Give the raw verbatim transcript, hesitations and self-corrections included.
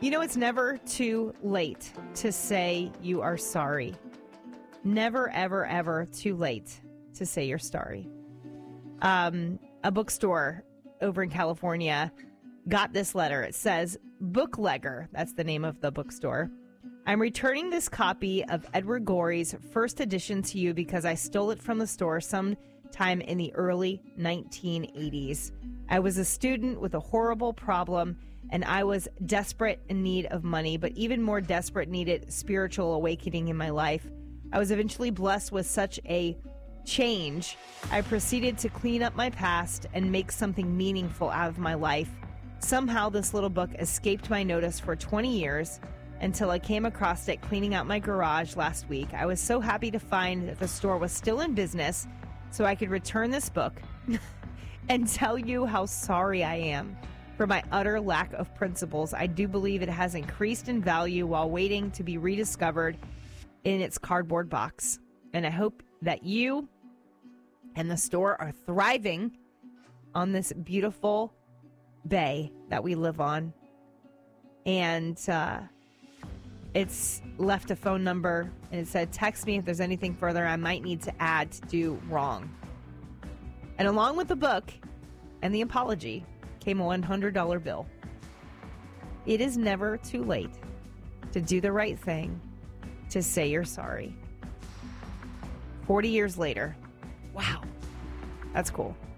You know, it's never too late to say you are sorry. Never, ever, ever too late to say you're sorry. Um, a bookstore over in California got this letter. It says, Booklegger, that's the name of the bookstore. I'm returning this copy of Edward Gorey's first edition to you because I stole it from the store sometime in the early nineteen eighties. I was a student with a horrible problem, and I was desperate in need of money, but even more desperate needed spiritual awakening in my life. I was eventually blessed with such a change. I proceeded to clean up my past and make something meaningful out of my life. Somehow this little book escaped my notice for twenty years until I came across it cleaning out my garage last week. I was so happy to find that the store was still in business so I could return this book and tell you how sorry I am for my utter lack of principles. I do believe it has increased in value while waiting to be rediscovered in its cardboard box. And I hope that you and the store are thriving on this beautiful bay that we live on. And uh, it's left a phone number, and it said, text me if there's anything further I might need to add to do wrong. And along with the book and the apology came a one hundred dollars bill. It is never too late to do the right thing, to say you're sorry. forty years later. Wow. That's cool.